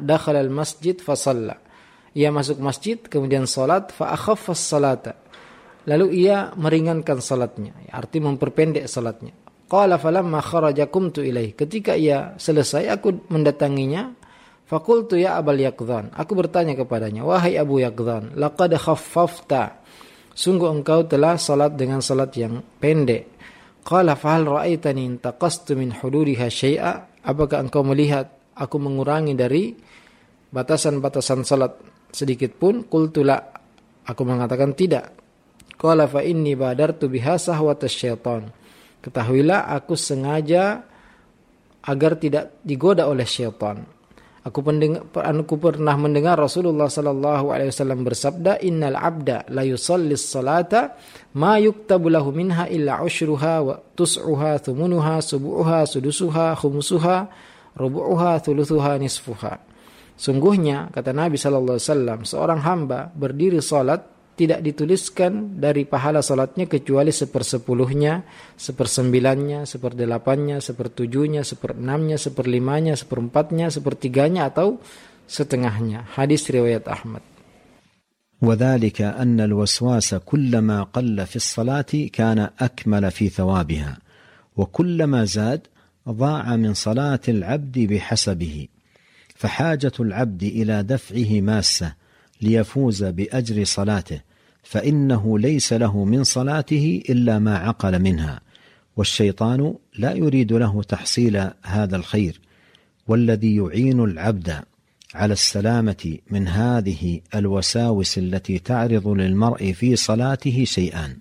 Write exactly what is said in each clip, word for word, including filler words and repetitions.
dakhala al-masjid fa shalla. Ia masuk masjid kemudian salat fa akhaffa as-salata. Lalu ia meringankan salatnya, arti memperpendek salatnya. Qala falamma kharaja qumtu ilaihi. Ketika ia selesai aku mendatanginya, faqultu ya Abul Yaqdhan. Aku bertanya kepadanya, wahai Abu Yaqdhan, laqad khaffafta. Sungguh engkau telah salat dengan salat yang pendek. Qala fahal ra'aitani intaqastu min hududiha syai'a? Apakah engkau melihat aku mengurangi dari batasan-batasan salat sedikit pun? Qultu la. Aku mengatakan tidak. Qala fa inni badartu biha sahwatas syaitan. Ketahuilah aku sengaja agar tidak digoda oleh syaitan. Aku, pendengar, aku pernah mendengar Rasulullah sallallahu alaihi wasallam bersabda, innal abda la yusalli salata ma yuktabu lahu minha illa ushruha wa tus'uha thumunuha subu'uha sudusuha khumsuha rubu'uha thuluthuha nisfuha. Sungguhnya kata Nabi sallallahu alaihi wasallam, seorang hamba berdiri salat tidak dituliskan dari pahala salatnya kecuali sepersepuluhnya, sepersembilannya, seperdelapannya, sepertujuhnya, seperenamnya, seperlimanya, seperempatnya, sepertiganya atau setengahnya. Hadis riwayat Ahmad. وذلك أن الوسواس كلما قل في الصلاة كان أكمل في ثوابها وكلما زاد ضاع من صلاة العبد بحسبه فحاجة العبد إلى دفعه ماسة ليفوز بأجر صلاته فإنه ليس له من صلاته إلا ما عقل منها والشيطان لا يريد له تحصيل هذا الخير والذي يعين العبد على السلامة من هذه الوساوس التي تعرض للمرء في صلاته شيئان: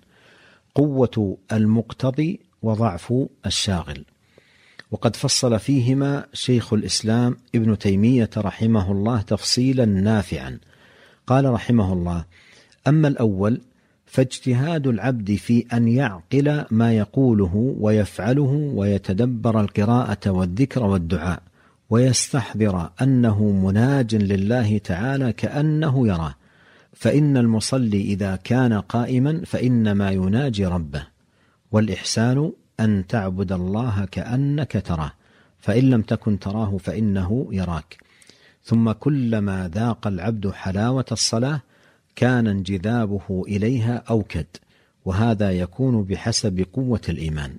قوة المقتضي وضعف الشاغل. وقد فصل فيهما شيخ الإسلام ابن تيمية رحمه الله تفصيلا نافعا. قال رحمه الله: أما الأول فاجتهاد العبد في أن يعقل ما يقوله ويفعله ويتدبر القراءة والذكر والدعاء ويستحضر أنه مناج لله تعالى كأنه يراه، فإن المصلي إذا كان قائما فإنما يناجي ربه، والإحسان أن تعبد الله كأنك تراه، فإن لم تكن تراه فإنه يراك. ثم كلما ذاق العبد حلاوة الصلاة كان انجذابه إليها أوكد، وهذا يكون بحسب قوة الإيمان.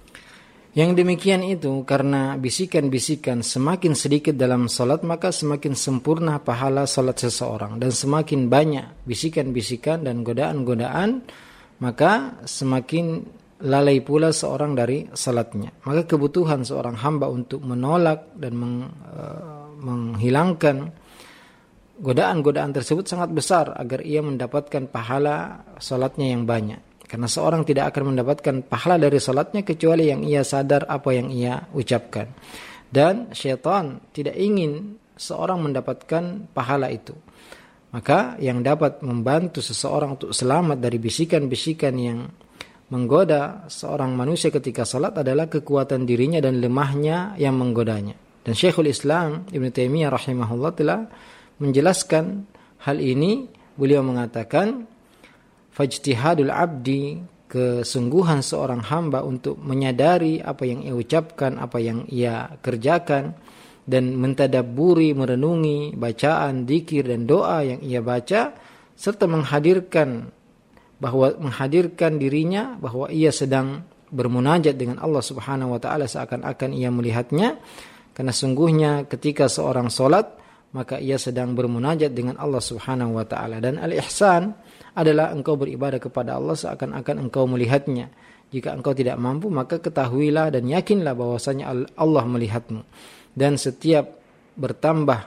Yang demikian itu karena bisikan-bisikan semakin sedikit dalam salat maka semakin sempurna pahala salat seseorang, dan semakin banyak bisikan-bisikan dan godaan-godaan maka semakin lalai pula seorang dari salatnya. Maka kebutuhan seorang hamba untuk menolak dan meng, uh, menghilangkan godaan-godaan tersebut sangat besar agar ia mendapatkan pahala salatnya yang banyak. Karena seorang tidak akan mendapatkan pahala dari salatnya kecuali yang ia sadar apa yang ia ucapkan. Dan syaitan tidak ingin seorang mendapatkan pahala itu. Maka yang dapat membantu seseorang untuk selamat dari bisikan-bisikan yang menggoda seorang manusia ketika salat adalah kekuatan dirinya dan lemahnya yang menggodanya. Dan Syekhul Islam Ibn Taimiyah rahimahullah telah menjelaskan hal ini. Beliau mengatakan, fajtihadul abdi, kesungguhan seorang hamba untuk menyadari apa yang ia ucapkan, apa yang ia kerjakan, dan mentadabburi, merenungi bacaan, dzikir dan doa yang ia baca, serta menghadirkan bahwa menghadirkan dirinya bahwa ia sedang bermunajat dengan Allah Subhanahu wa taala seakan-akan ia melihatnya. Karena sungguhnya ketika seorang salat maka ia sedang bermunajat dengan Allah Subhanahu wa taala. Dan al-ihsan adalah engkau beribadah kepada Allah seakan-akan engkau melihatnya. Jika engkau tidak mampu maka ketahuilah dan yakinlah bahwasanya Allah melihatmu. Dan setiap bertambah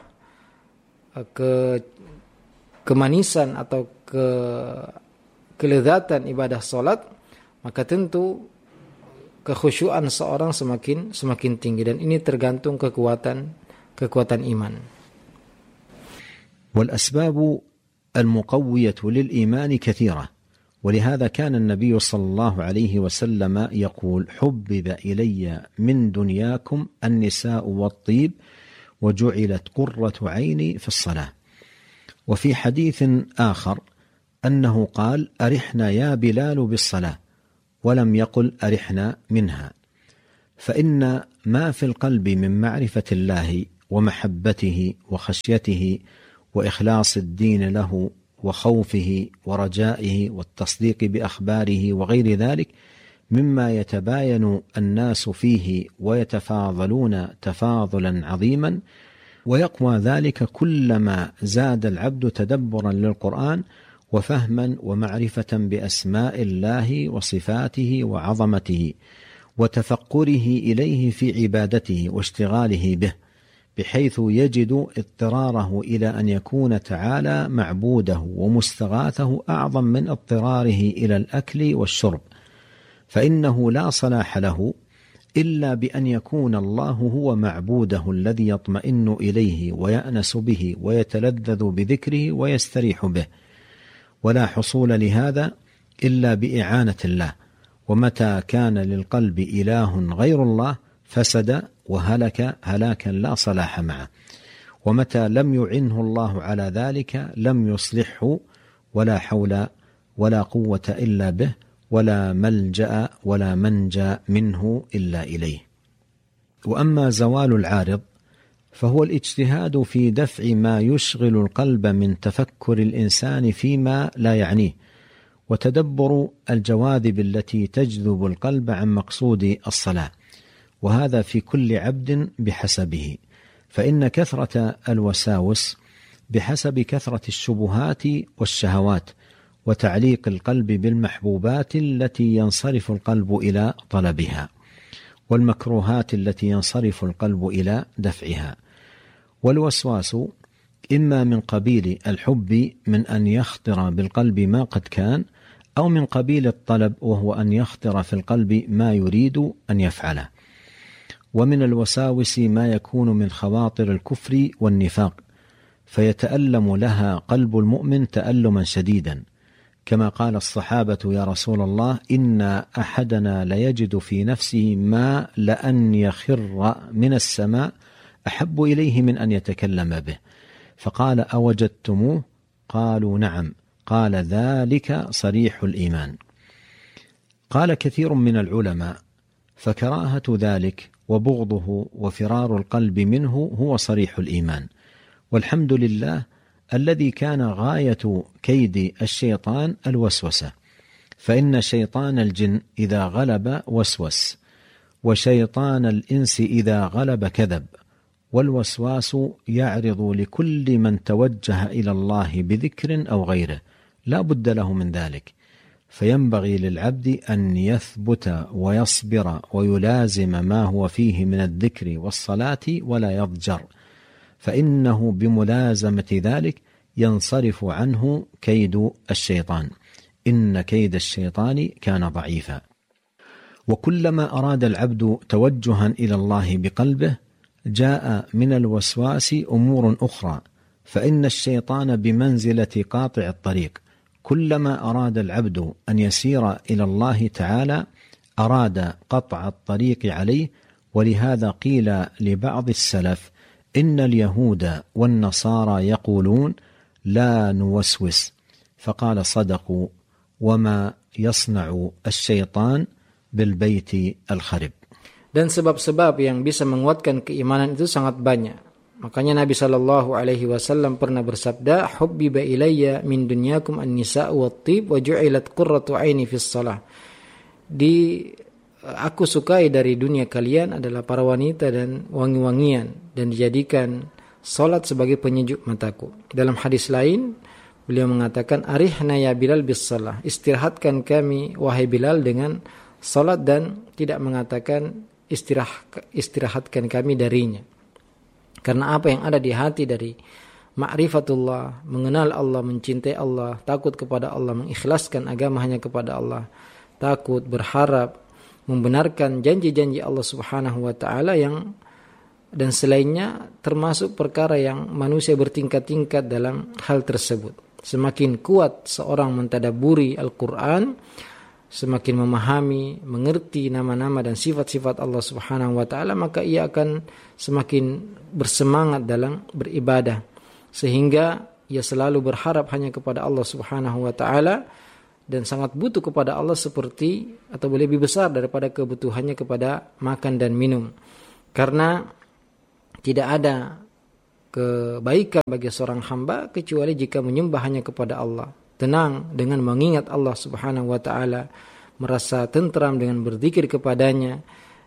ke kemanisan atau ke kelezatan ibadah salat, maka tentu kekhusyuan seorang semakin semakin tinggi, dan ini tergantung kekuatan kekuatan iman. والأسباب المقوية للإيمان كثيرة، ولهذا كان النبي صلى الله عليه وسلم يقول: حبب إلي من دنياكم النساء والطيب وجعلت قرة عيني في الصلاة. وفي حديث آخر أنه قال: أرحنا يا بلال بالصلاة، ولم يقل أرحنا منها. فإن ما في القلب من معرفة الله ومحبته وخشيته وإخلاص الدين له وخوفه ورجائه والتصديق بأخباره وغير ذلك مما يتباين الناس فيه ويتفاضلون تفاضلا عظيما، ويقوى ذلك كلما زاد العبد تدبرا للقرآن وفهما ومعرفة بأسماء الله وصفاته وعظمته وتفقره إليه في عبادته واشتغاله به، بحيث يجد اضطراره إلى أن يكون تعالى معبوده ومستغاثه أعظم من اضطراره إلى الأكل والشرب، فإنه لا صلاح له إلا بأن يكون الله هو معبوده الذي يطمئن إليه ويأنس به ويتلذذ بذكره ويستريح به، ولا حصول لهذا إلا بإعانة الله. ومتى كان للقلب إله غير الله فسد وهلك هلاكا لا صلاح معه، ومتى لم يعنه الله على ذلك لم يصلحه، ولا حول ولا قوة إلا به، ولا ملجأ ولا منجى منه إلا إليه. وأما زوال العارض فهو الاجتهاد في دفع ما يشغل القلب من تفكر الإنسان فيما لا يعنيه، وتدبر الجواذب التي تجذب القلب عن مقصود الصلاة، وهذا في كل عبد بحسبه، فإن كثرة الوساوس بحسب كثرة الشبهات والشهوات وتعليق القلب بالمحبوبات التي ينصرف القلب إلى طلبها، والمكروهات التي ينصرف القلب إلى دفعها. والوسواس إما من قبيل الحب من أن يخطر بالقلب ما قد كان، أو من قبيل الطلب وهو أن يخطر في القلب ما يريد أن يفعله. ومن الوساوس ما يكون من خواطر الكفر والنفاق، فيتألم لها قلب المؤمن تألما شديدا، كما قال الصحابة: يا رسول الله، إن أحدنا ليجد في نفسه ما لأن يخر من السماء أحب إليه من أن يتكلم به. فقال: أوجدتموه؟ قالوا: نعم. قال: ذلك صريح الإيمان. قال كثير من العلماء: فكراهة ذلك وبغضه وفرار القلب منه هو صريح الإيمان. والحمد لله الذي كان غاية كيد الشيطان الوسوسة، فإن شيطان الجن إذا غلب وسوس، وشيطان الإنس إذا غلب كذب، والوسواس يعرض لكل من توجه إلى الله بذكر أو غيره، لا بد له من ذلك، فينبغي للعبد أن يثبت ويصبر ويلازم ما هو فيه من الذكر والصلاة ولا يضجر، فإنه بملازمة ذلك ينصرف عنه كيد الشيطان، إن كيد الشيطان كان ضعيفا. وكلما أراد العبد توجها إلى الله بقلبه جاء من الوسواس أمور أخرى، فإن الشيطان بمنزلة قاطع الطريق، كلما أراد العبد أن يسير إلى الله تعالى أراد قطع الطريق عليه. ولهذا قيل لبعض السلف: إن اليهود والنصارى يقولون لا نوسوس، فقال: صدقوا، وما يصنع الشيطان بالبيت الخرب. Dan sebab-sebab yang bisa menguatkan keimanan itu sangat banyak. Makanya Nabi Shallallahu Alaihi Wasallam pernah bersabda, "Hubbiba ilayya min dunyakum an-nisa'u wat-tib wa ju'ilat qurratu 'aini fis shalah." Di aku sukai dari dunia kalian adalah para wanita dan wangi-wangian, dan dijadikan salat sebagai penyejuk mataku. Dalam hadis lain beliau mengatakan, "Arihna ya Bilal bis shalah." Istirahatkan kami wahai Bilal dengan salat, dan tidak mengatakan istirah, istirahatkan kami darinya. Karena apa yang ada di hati dari ma'rifatullah, mengenal Allah, mencintai Allah, takut kepada Allah, mengikhlaskan agama hanya kepada Allah, takut, berharap, membenarkan janji-janji Allah Subhanahu wa taala yang dan selainnya, termasuk perkara yang manusia bertingkat-tingkat dalam hal tersebut. Semakin kuat seorang mentadaburi Al-Qur'an, semakin memahami, mengerti nama-nama dan sifat-sifat Allah Subhanahu wa taala, maka ia akan semakin bersemangat dalam beribadah, sehingga ia selalu berharap hanya kepada Allah Subhanahu wa taala dan sangat butuh kepada Allah seperti atau lebih besar daripada kebutuhannya kepada makan dan minum. Karena tidak ada kebaikan bagi seorang hamba kecuali jika menyembah hanya kepada Allah. Tenang dengan mengingat Allah Subhanahu wa taala, merasa tentram dengan berzikir kepadanya,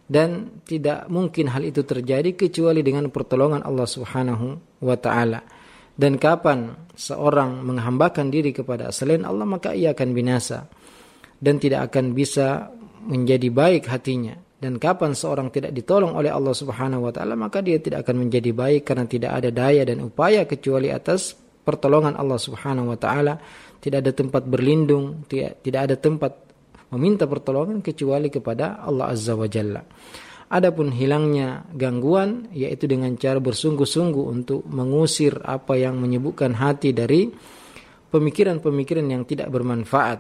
dan tidak mungkin hal itu terjadi kecuali dengan pertolongan Allah Subhanahu wa taala. Dan kapan seorang menghambakan diri kepada selain Allah, maka ia akan binasa dan tidak akan bisa menjadi baik hatinya. Dan kapan seorang tidak ditolong oleh Allah Subhanahu wa taala, maka dia tidak akan menjadi baik karena tidak ada daya dan upaya kecuali atas pertolongan Allah Subhanahu wa taala. Tidak ada tempat berlindung, tidak, tidak ada tempat meminta pertolongan kecuali kepada Allah Azza wa Jalla. Adapun hilangnya gangguan yaitu dengan cara bersungguh-sungguh untuk mengusir apa yang menyibukkan hati dari pemikiran-pemikiran yang tidak bermanfaat,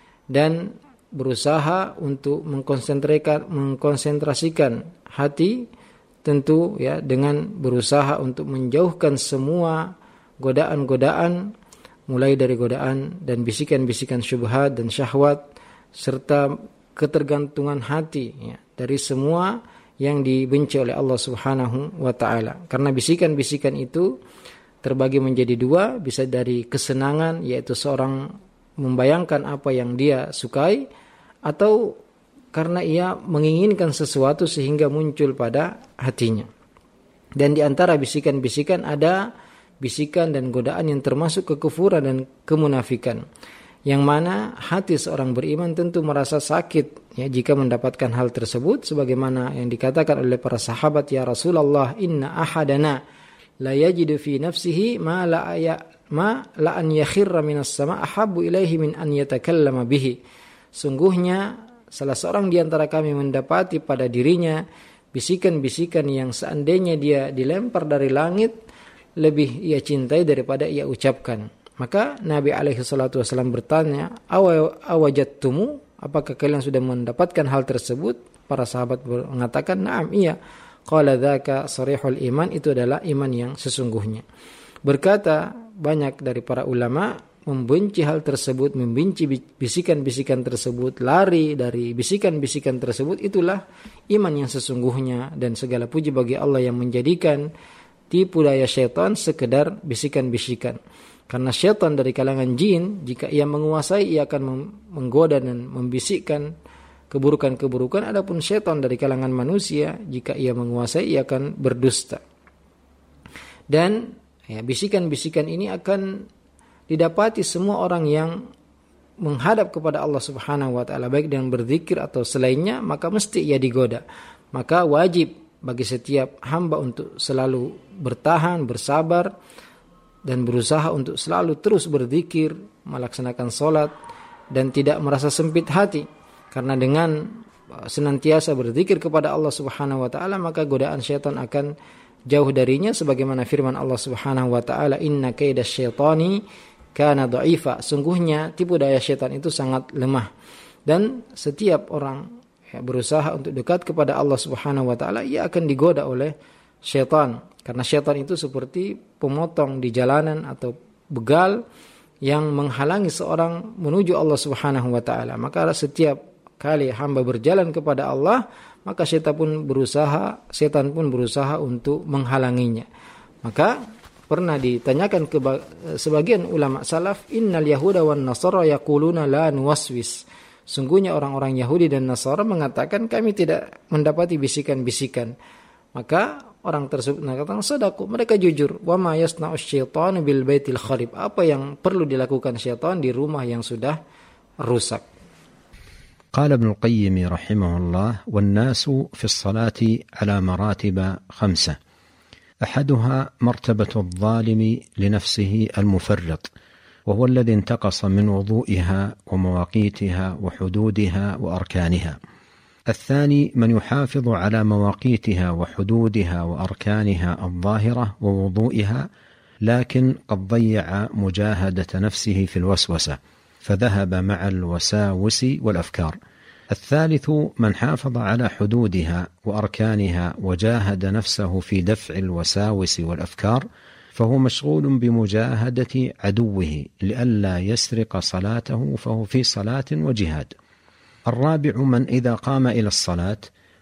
dan berusaha untuk mengkonsentrasikan mengkonsentrasikan hati tentu ya dengan berusaha untuk menjauhkan semua godaan-godaan, mulai dari godaan dan bisikan-bisikan syubhat dan syahwat serta ketergantungan hati ya, dari semua yang dibenci oleh Allah Subhanahu wa taala. Karena bisikan-bisikan itu terbagi menjadi dua, bisa dari kesenangan yaitu seorang membayangkan apa yang dia sukai, atau karena ia menginginkan sesuatu sehingga muncul pada hatinya. Dan di antara bisikan-bisikan ada bisikan dan godaan yang termasuk kekufuran dan kemunafikan, yang mana hati seorang beriman tentu merasa sakit ya jika mendapatkan hal tersebut, sebagaimana yang dikatakan oleh para sahabat, ya Rasulullah, inna ahadana la yajidu fi nafsihi ma la ya ma la an yakhirra minas sama ahabbu ilaihi min an yatakallama bihi. Sungguhnya salah seorang di antara kami mendapati pada dirinya bisikan-bisikan yang seandainya dia dilempar dari langit lebih ia cintai daripada ia ucapkan. Maka Nabi alaihi salatu wasallam bertanya, awajadtumu, apakah kalian sudah mendapatkan hal tersebut? Para sahabat mengatakan, na'am, iya. Qala dzaka sarihul iman, itu adalah iman yang sesungguhnya. Berkata banyak dari para ulama, membenci hal tersebut, membenci bisikan-bisikan tersebut, lari dari bisikan-bisikan tersebut, itulah iman yang sesungguhnya. Dan segala puji bagi Allah yang menjadikan tipu daya syaitan sekedar bisikan-bisikan. Karena syaitan dari kalangan jin, jika ia menguasai, ia akan menggoda dan membisikkan keburukan-keburukan. Adapun syaitan dari kalangan manusia, jika ia menguasai, ia akan berdusta. Dan ya, bisikan-bisikan ini akan didapati semua orang yang menghadap kepada Allah Subhanahu wa taala, baik dengan berzikir atau selainnya, maka mesti ia digoda. Maka wajib bagi setiap hamba untuk selalu bertahan, bersabar, dan berusaha untuk selalu terus berzikir, melaksanakan sholat, dan tidak merasa sempit hati. Karena dengan senantiasa berzikir kepada Allah Subhanahu wa taala, maka godaan syaitan akan jauh darinya, sebagaimana firman Allah Subhanahu wa taala, inna kaidasyaitani kana dha'ifa. Sungguhnya tipu daya syaitan itu sangat lemah. Dan setiap orang ya, berusaha untuk dekat kepada Allah Subhanahu wa taala, ia akan digoda oleh syaitan. Karena syaitan itu seperti pemotong di jalanan atau begal yang menghalangi seorang menuju Allah Subhanahu wa taala. Maka setiap kali hamba berjalan kepada Allah, maka syaitan pun berusaha, setan pun berusaha untuk menghalanginya. Maka pernah ditanyakan ke sebagian ulama salaf, innal yahuda wan nasara yaquluna la nuwaswis. Sungguhnya orang-orang Yahudi dan Nasara mengatakan kami tidak mendapati bisikan-bisikan. Maka orang tersebut mengatakan, sadaku, mereka jujur. Wa ma yasna'u syaitanu bil baitil kharib. Apa yang perlu dilakukan syaitan di rumah yang sudah rusak. قال ابن القيم رحمه الله: والناس في الصلاة على مراتب خمسة، أحدها مرتبة الظالم لنفسه المفرط، وهو الذي انتقص من وضوئها ومواقيتها وحدودها وأركانها. الثاني من يحافظ على مواقيتها وحدودها وأركانها الظاهرة ووضوئها، لكن قد ضيع مجاهدة نفسه في الوسوسة فذهب مع الوساوس والأفكار. الثالث من حافظ على حدودها وأركانها وجاهد نفسه في دفع الوساوس والأفكار، فهو مشغول بمجاهدة عدوه لئلا يسرق صلاته، فهو في صلاة وجهاد. الرابع من إذا قام إلى الصلاة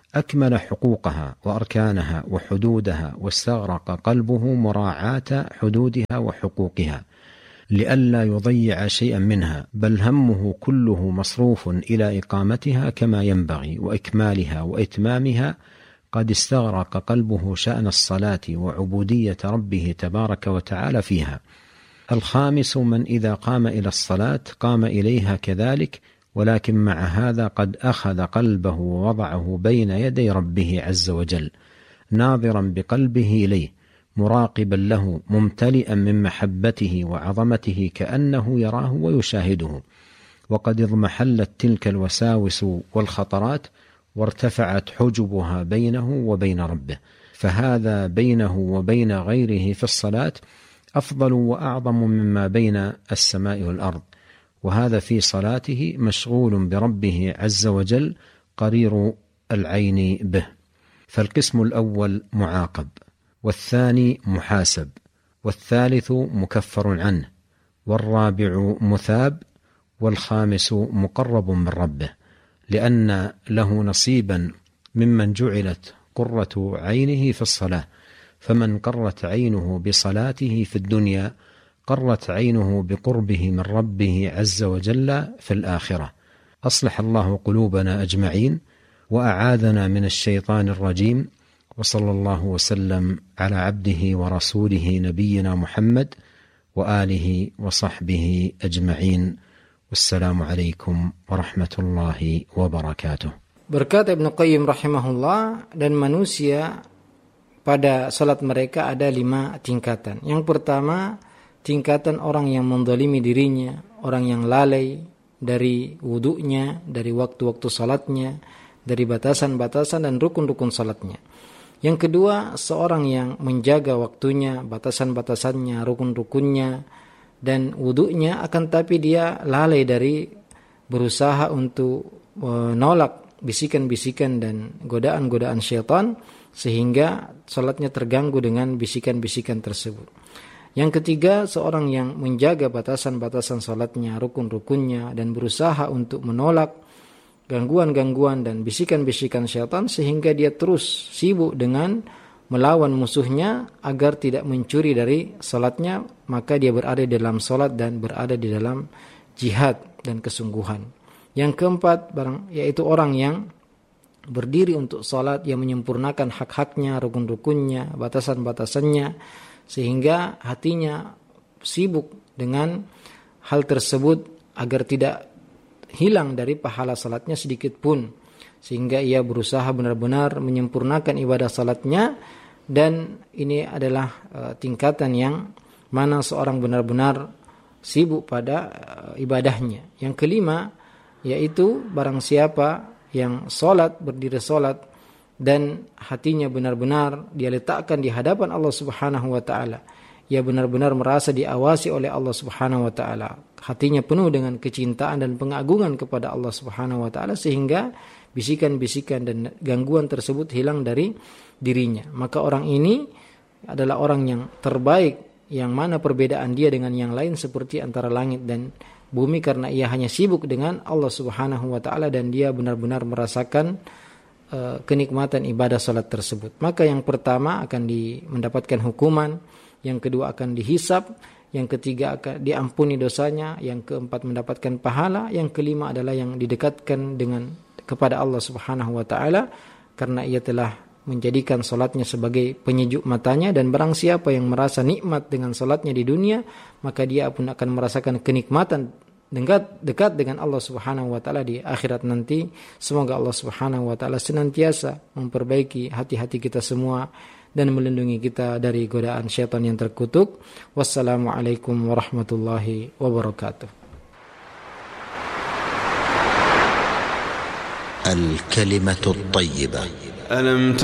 أكمل حقوقها وأركانها وحدودها، واستغرق قلبه مراعاة حدودها وحقوقها لئلا يضيع شيئا منها، بل همه كله مصروف إلى إقامتها كما ينبغي وإكمالها وإتمامها. قد استغرق قلبه شأن الصلاة وعبودية ربه تبارك وتعالى فيها. الخامس من إذا قام إلى الصلاة قام إليها كذلك، ولكن مع هذا قد أخذ قلبه ووضعه بين يدي ربه عز وجل، ناظرا بقلبه إليه، مراقبا له، ممتلئا من محبته وعظمته كأنه يراه ويشاهده. وقد اضمحلت تلك الوساوس والخطرات وارتفعت حجبها بينه وبين ربه، فهذا بينه وبين غيره في الصلاة أفضل وأعظم مما بين السماء والأرض، وهذا في صلاته مشغول بربه عز وجل قرير العين به. فالقسم الأول معاقب، والثاني محاسب، والثالث مكفر عنه، والرابع مثاب، والخامس مقرب من ربه، لأن له نصيبا ممن جعلت قرة عينه في الصلاة. فمن قرت عينه بصلاته في الدنيا قرت عينه بقربه من ربه عز وجل في الآخرة. أصلح الله قلوبنا أجمعين وأعاذنا من الشيطان الرجيم، وصلى الله وسلم على عبده ورسوله نبينا محمد وآله وصحبه أجمعين، والسلام عليكم ورحمة الله وبركاته. Berkata Ibnu Qayyim rahimahullah, dan manusia pada salat mereka ada lima tingkatan. Yang pertama, tingkatan orang yang menzalimi dirinya, orang yang lalai dari wudunya, dari waktu-waktu salatnya, dari batasan-batasan dan rukun-rukun salatnya. Yang kedua, seorang yang menjaga waktunya, batasan-batasannya, rukun-rukunnya, dan wudunya, akan tapi dia lalai dari berusaha untuk menolak bisikan-bisikan dan godaan-godaan syaitan, sehingga salatnya terganggu dengan bisikan-bisikan tersebut. Yang ketiga, seorang yang menjaga batasan-batasan salatnya, rukun-rukunnya, dan berusaha untuk menolak gangguan-gangguan dan bisikan-bisikan syaitan, sehingga dia terus sibuk dengan melawan musuhnya agar tidak mencuri dari salatnya, maka dia berada di dalam salat dan berada di dalam jihad dan kesungguhan. Yang keempat, barang yaitu orang yang berdiri untuk salat, yang menyempurnakan hak-haknya, rukun-rukunnya, batasan-batasannya, sehingga hatinya sibuk dengan hal tersebut agar tidak hilang dari pahala salatnya sedikit pun, sehingga ia berusaha benar-benar menyempurnakan ibadah salatnya. Dan ini adalah uh, tingkatan yang mana seorang benar-benar sibuk pada uh, ibadahnya. Yang kelima, yaitu barang siapa yang salat, berdiri salat, dan hatinya benar-benar dia letakkan di hadapan Allah Subhanahu wa taala. Ia benar-benar merasa diawasi oleh Allah Subhanahu wa taala. Hatinya penuh dengan kecintaan dan pengagungan kepada Allah Subhanahu wa taala, sehingga bisikan-bisikan dan gangguan tersebut hilang dari dirinya. Maka orang ini adalah orang yang terbaik, yang mana perbedaan dia dengan yang lain seperti antara langit dan bumi, karena ia hanya sibuk dengan Allah Subhanahu wa taala dan dia benar-benar merasakan uh, kenikmatan ibadah salat tersebut. Maka yang pertama akan di, mendapatkan hukuman, yang kedua akan dihisab, yang ketiga akan diampuni dosanya, yang keempat mendapatkan pahala, yang kelima adalah yang didekatkan dengan kepada Allah Subhanahu wa taala karena ia telah menjadikan salatnya sebagai penyejuk matanya. Dan barang siapa yang merasa nikmat dengan salatnya di dunia, maka dia pun akan merasakan kenikmatan dekat dekat dengan Allah Subhanahu wa taala di akhirat nanti. Semoga Allah Subhanahu wa taala senantiasa memperbaiki hati-hati kita semua dan melindungi kita dari godaan syaitan yang terkutuk. Wassalamualaikum warahmatullahi wabarakatuh. الكلمة الطيبة. ألم